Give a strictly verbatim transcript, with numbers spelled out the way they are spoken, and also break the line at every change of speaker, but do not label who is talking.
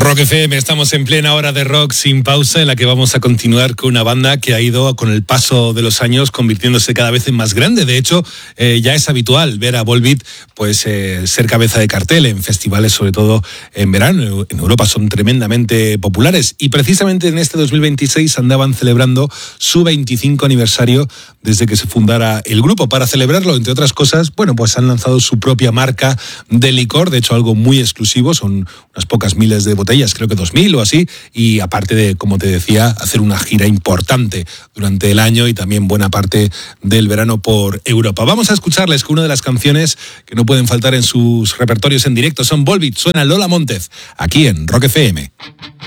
Rock F M, estamos en plena hora de rock sin pausa, en la que vamos a continuar con una banda que ha ido con el paso de los años convirtiéndose cada vez en más grande. De hecho, eh, ya es habitual ver a Volbeat pues, eh, ser cabeza de cartel en festivales, sobre todo en verano. En Europa son tremendamente populares y precisamente en este dos mil veintiséis andaban celebrando su veinticinco aniversario desde que se fundara el grupo. Para celebrarlo, entre otras cosas, bueno, pues han lanzado su propia marca de licor, de hecho algo muy exclusivo, son unas pocas miles de botellas, creo que dos mil o así, y aparte de, como te decía, hacer una gira importante durante el año y también buena parte del verano por Europa. Vamos a escucharles con una de las canciones que no pueden faltar en sus repertorios en directo, son Volbeat, suena Lola Montez, aquí en Rock F M.